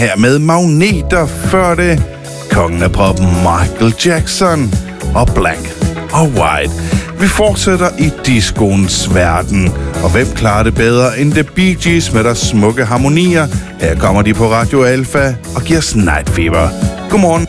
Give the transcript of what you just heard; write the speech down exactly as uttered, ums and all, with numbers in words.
Her med Magneter før det. Kongen af poppen Michael Jackson og Black og White. Vi fortsætter i discoens verden. Og hvem klarer det bedre end The Bee Gees med deres smukke harmonier? Her kommer de på Radio Alpha og giver os Night Fever. Godmorgen.